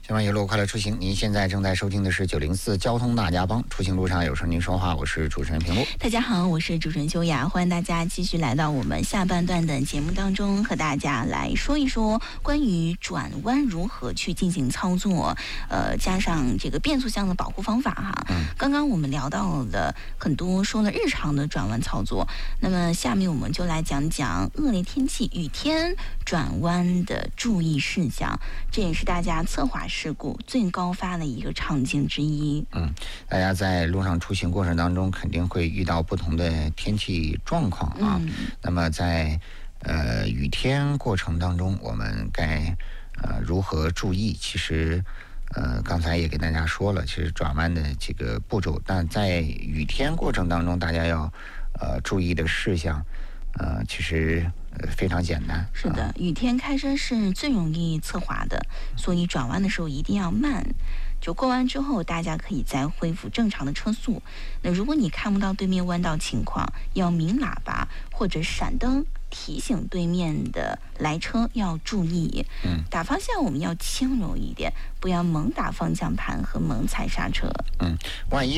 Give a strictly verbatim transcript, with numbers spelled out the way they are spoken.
今晚一路快乐出行，您现在正在收听的是九零四交通大家帮，出行路上有声您说话，我是主持人平路。 大家好，我是主持人修雅，欢迎大家继续来到我们下半段的节目当中，和大家来说一说关于转弯如何去进行操作，呃，加上这个变速箱的保护方法哈。嗯，刚刚我们聊到了很多，说了日常的转弯操作，那么下面我们就来讲讲恶劣天气雨天转弯的注意事项，这也是大家侧滑事故最高发的一个场景之一。 嗯，大家在路上出行过程当中肯定会遇到不同的天气状况啊。嗯、那么在呃雨天过程当中，我们该呃如何注意？其实呃刚才也给大家说了，其实转弯的这个步骤，但在雨天过程当中，大家要呃注意的事项，呃其实。呃，非常简单。 是的，雨天开车是最容易侧滑的，所以转弯的时候一定要慢。就过弯之后，大家可以再恢复正常的车速。那如果你看不到对面弯道情况，要鸣喇叭或者闪灯提醒对面的来车要注意。嗯，打方向我们要轻柔一点，不要猛打方向盘和猛踩刹车。 嗯，万一